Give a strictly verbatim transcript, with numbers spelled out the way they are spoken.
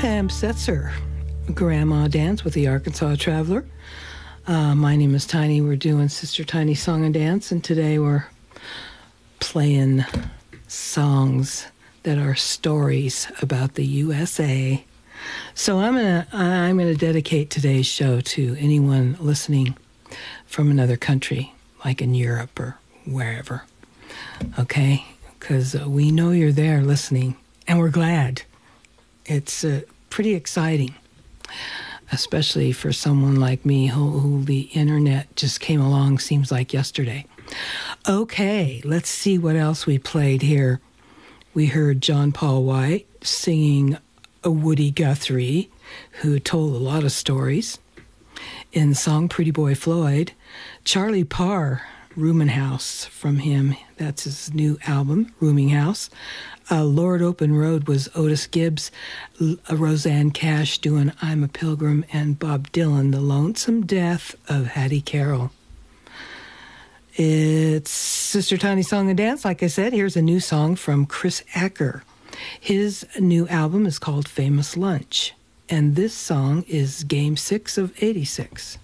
Pam Setzer, Grandma Dance with the Arkansas Traveler. Uh, my name is Tiny. We're doing Sister Tiny Song and Dance, and today we're playing songs that are stories about the U S A. So I'm gonna I'm gonna dedicate today's show to anyone listening from another country, like in Europe or wherever. Okay, because uh, we know you're there listening, and we're glad. It's uh, pretty exciting, especially for someone like me who, who the internet just came along seems like yesterday. Okay, let's see what else we played here. We heard John Paul White singing a Woody Guthrie, who told a lot of stories. In song Pretty Boy Floyd, Charlie Parr, Rooming House from him. That's his new album, Rooming House. Uh, Lord Open Road was Otis Gibbs, L- Roseanne Cash doing I'm a Pilgrim, and Bob Dylan, The Lonesome Death of Hattie Carroll. It's Sister Tiny Song and Dance. Like I said, here's a new song from Chris Acker. His new album is called Famous Lunch, and this song is Game six of eighty-six.